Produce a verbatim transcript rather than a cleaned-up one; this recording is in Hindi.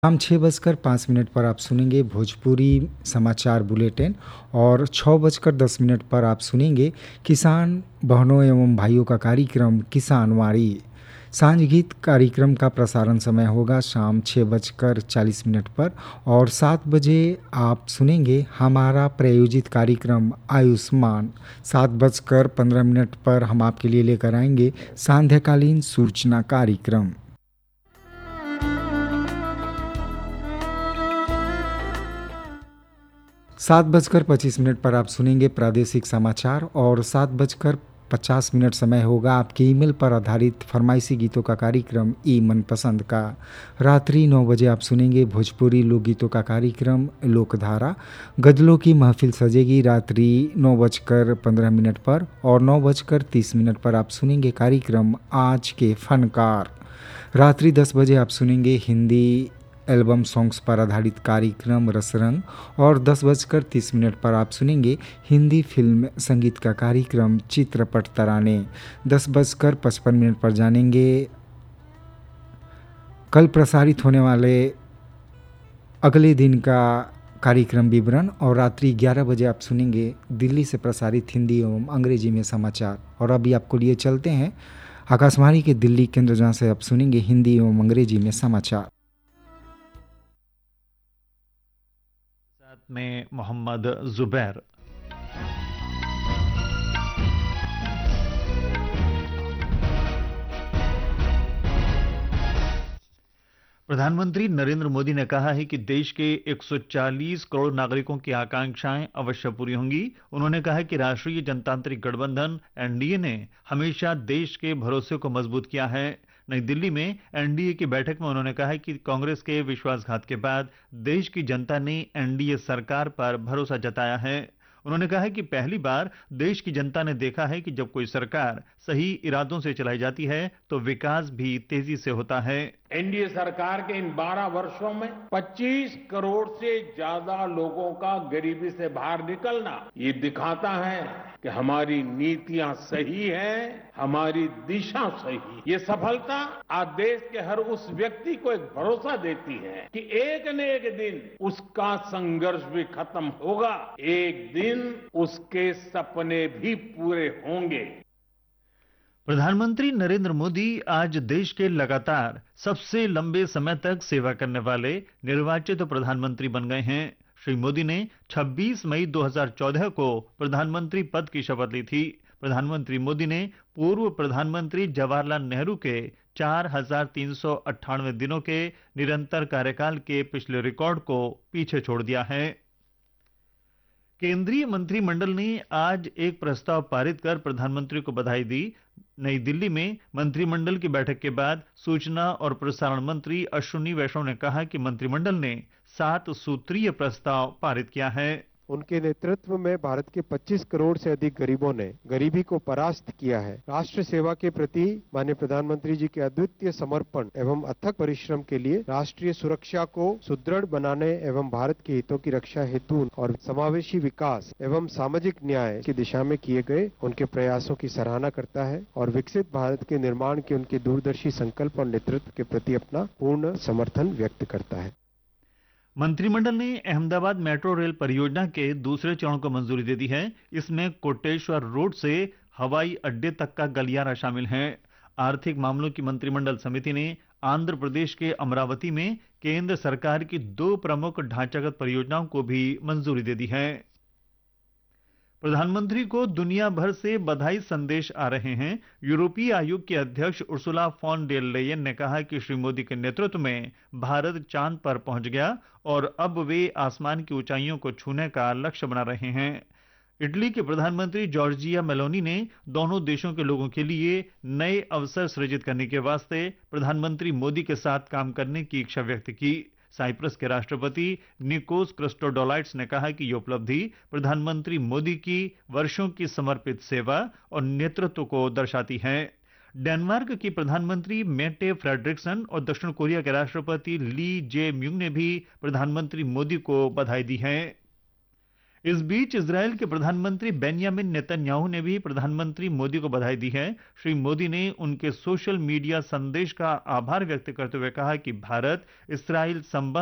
शाम छः बजकर पाँच मिनट पर आप सुनेंगे भोजपुरी समाचार बुलेटिन और छः बजकर दस मिनट पर आप सुनेंगे किसान बहनों एवं भाइयों का कार्यक्रम किसान वाणी। सांझ गीत कार्यक्रम का प्रसारण समय होगा शाम छः बजकर चालीस मिनट पर और सात बजे आप सुनेंगे हमारा प्रायोजित कार्यक्रम आयुष्मान। सात बजकर पंद्रह मिनट पर हम आपके लिए लेकर आएंगे सांध्यकालीन सूचना कार्यक्रम। सात बजकर पच्चीस मिनट पर आप सुनेंगे प्रादेशिक समाचार और सात बजकर पचास मिनट समय होगा आपके ईमेल पर आधारित फरमाइशी गीतों का कार्यक्रम ई मनपसंद का। रात्रि नौ बजे आप सुनेंगे भोजपुरी लोकगीतों का कार्यक्रम लोकधारा। गजलों की महफिल सजेगी रात्रि नौ बजकर पंद्रह मिनट पर और नौ बजकर तीस मिनट पर आप सुनेंगे कार्यक्रम आज के फनकार। रात्रि दस बजे आप सुनेंगे हिंदी एल्बम सॉन्ग्स पर आधारित कार्यक्रम रसरंग और दस बजकर तीस मिनट पर आप सुनेंगे हिंदी फिल्म संगीत का कार्यक्रम चित्रपट तराने। दस बजकर पचपन मिनट पर जानेंगे कल प्रसारित होने वाले अगले दिन का कार्यक्रम विवरण और रात्रि ग्यारह बजे आप सुनेंगे दिल्ली से प्रसारित हिंदी एवं अंग्रेजी में समाचार। और अभी आपको लिए चलते हैं आकाशवाणी के दिल्ली केंद्र जहाँ से आप सुनेंगे हिंदी एवं अंग्रेजी में समाचार। में मोहम्मद जुबैर। प्रधानमंत्री नरेंद्र मोदी ने कहा है कि देश के एक सौ चालीस करोड़ नागरिकों की आकांक्षाएं अवश्य पूरी होंगी। उन्होंने कहा कि राष्ट्रीय जनतांत्रिक गठबंधन एनडीए ने हमेशा देश के भरोसे को मजबूत किया है। नई दिल्ली में एनडीए की बैठक में उन्होंने कहा कि कांग्रेस के विश्वासघात के बाद देश की जनता ने एनडीए सरकार पर भरोसा जताया है। उन्होंने कहा कि पहली बार देश की जनता ने देखा है कि जब कोई सरकार सही इरादों से चलाई जाती है तो विकास भी तेजी से होता है। एनडीए सरकार के इन बारह वर्षों में पच्चीस करोड़ से ज्यादा लोगों का गरीबी से बाहर निकलना ये दिखाता है कि हमारी नीतियां सही हैं, हमारी दिशा सही। ये सफलता आज देश के हर उस व्यक्ति को एक भरोसा देती है कि एक न एक दिन उसका संघर्ष भी खत्म होगा, एक दिन उसके सपने भी पूरे होंगे। प्रधानमंत्री नरेंद्र मोदी आज देश के लगातार सबसे लंबे समय तक सेवा करने वाले निर्वाचित प्रधानमंत्री बन गए हैं। श्री मोदी ने छब्बीस मई दो हज़ार चौदह को प्रधानमंत्री पद की शपथ ली थी। प्रधानमंत्री मोदी ने पूर्व प्रधानमंत्री जवाहरलाल नेहरू के चार हजार तीन सौ अट्ठानवे दिनों के निरंतर कार्यकाल के पिछले रिकॉर्ड को पीछे छोड़ दिया है। केंद्रीय मंत्रिमंडल ने आज एक प्रस्ताव पारित कर प्रधानमंत्री को बधाई दी। नई दिल्ली में मंत्रिमंडल की बैठक के बाद सूचना और प्रसारण मंत्री अश्विनी वैष्णव ने कहा कि मंत्रिमंडल ने सात सूत्रीय प्रस्ताव पारित किया है। उनके नेतृत्व में भारत के पच्चीस करोड़ से अधिक गरीबों ने गरीबी को परास्त किया है। राष्ट्र सेवा के प्रति माननीय प्रधानमंत्री जी के अद्वितीय समर्पण एवं अथक परिश्रम के लिए राष्ट्रीय सुरक्षा को सुदृढ़ बनाने एवं भारत के हितों की रक्षा हेतु और समावेशी विकास एवं सामाजिक न्याय की दिशा में किए गए उनके प्रयासों की सराहना करता है और विकसित भारत के निर्माण के उनके दूरदर्शी संकल्प और नेतृत्व के प्रति अपना पूर्ण समर्थन व्यक्त करता है। मंत्रिमंडल ने अहमदाबाद मेट्रो रेल परियोजना के दूसरे चरण को मंजूरी दे दी है। इसमें कोटेश्वर रोड से हवाई अड्डे तक का गलियारा शामिल है। आर्थिक मामलों की मंत्रिमंडल समिति ने आंध्र प्रदेश के अमरावती में केंद्र सरकार की दो प्रमुख ढांचागत परियोजनाओं को भी मंजूरी दे दी है। प्रधानमंत्री को दुनिया भर से बधाई संदेश आ रहे हैं। यूरोपीय आयोग के अध्यक्ष उर्सुला फॉन डेर लेयन ने कहा कि श्री मोदी के नेतृत्व में भारत चांद पर पहुंच गया और अब वे आसमान की ऊंचाइयों को छूने का लक्ष्य बना रहे हैं। इटली के प्रधानमंत्री जॉर्जिया मेलोनी ने दोनों देशों के लोगों के लिए नए अवसर सृजित करने के वास्ते प्रधानमंत्री मोदी के साथ काम करने की इच्छा व्यक्त की। साइप्रस के राष्ट्रपति निकोस क्रिस्टोडोलाइट्स ने कहा कि ये उपलब्धि प्रधानमंत्री मोदी की वर्षों की समर्पित सेवा और नेतृत्व को दर्शाती है। डेनमार्क की प्रधानमंत्री मेटे फ्रेडरिक्सन और दक्षिण कोरिया के राष्ट्रपति ली जे म्यूंग ने भी प्रधानमंत्री मोदी को बधाई दी है। इस बीच इजरायल के प्रधानमंत्री बेंयामिन नेतन्याहू ने भी प्रधानमंत्री मोदी को बधाई दी है। श्री मोदी ने उनके सोशल मीडिया संदेश का आभार व्यक्त करते हुए कहा कि भारत इस्राइल संबंध